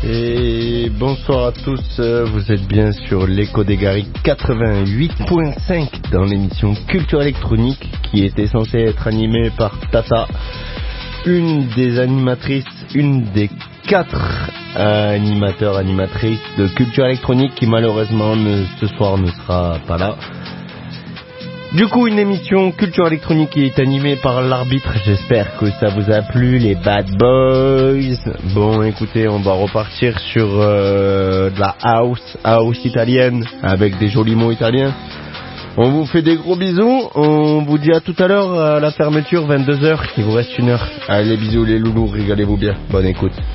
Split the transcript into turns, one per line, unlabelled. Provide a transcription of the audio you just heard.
Et bonsoir à tous, vous êtes bien sur l'Écho des Garrigues 88.5 dans l'émission Culture électronique qui était censée être animée par Tata, une des animatrices, une des 4 animateurs-animatrices de Culture électronique qui malheureusement ce soir ne sera pas là. Du coup, une émission Culture électronique qui est animée par l'arbitre. J'espère que ça vous a plu, les bad boys. Bon, écoutez, on va repartir sur de la house italienne, avec des jolis mots italiens. On vous fait des gros bisous. On vous dit à tout à l'heure à la fermeture, 22h. Il vous reste 1 heure. Allez, bisous les loulous, régalez-vous bien. Bonne écoute.